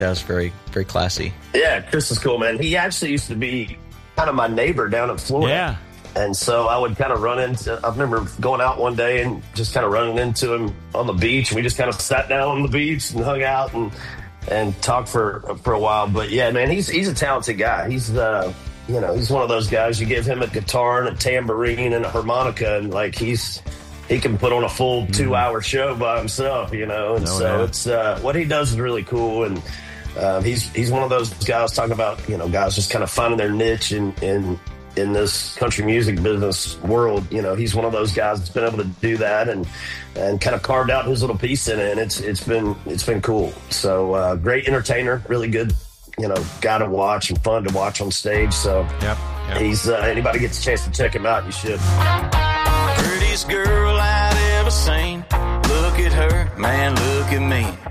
That's very, very classy. Yeah, Chris is cool, man. He actually used to be kind of my neighbor down in Florida. Yeah. And so I would kind of run into, I remember going out one day and just kind of running into him on the beach. And we just kind of sat down on the beach and hung out and talked for a while. But yeah, man, he's a talented guy. He's, he's one of those guys, you give him a guitar and a tambourine and a harmonica and like he can put on a full 2-hour show by himself, And it's, what he does is really cool. And he's one of those guys talking about, guys just kind of finding their niche in this country music business world. He's one of those guys that's been able to do that and kind of carved out his little piece in it. And it's been cool. So great entertainer, really good, guy to watch and fun to watch on stage. So yep. He's anybody gets a chance to check him out, you should. Prettiest girl I'd ever seen. Look at her, man, look at me.